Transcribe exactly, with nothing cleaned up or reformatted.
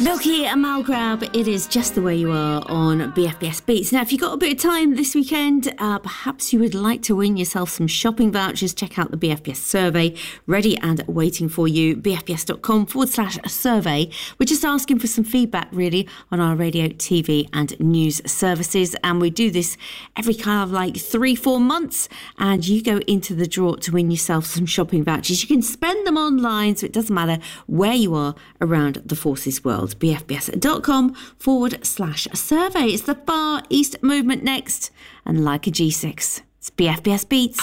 Milky and Malgrab, it is Just the Way You Are on B F B S Beats. Now, if you've got a bit of time this weekend, uh, perhaps you would like to win yourself some shopping vouchers. Check out the B F B S survey, ready and waiting for you, bfbs.com forward slash survey. We're just asking for some feedback, really, on our radio, T V and news services. And we do this every kind of like three, four months. And you go into the draw to win yourself some shopping vouchers. You can spend them online, so it doesn't matter where you are around the Forces world. bfbs.com forward slash survey. It's the Far East Movement next, and Like a G six. It's B F B S Beats.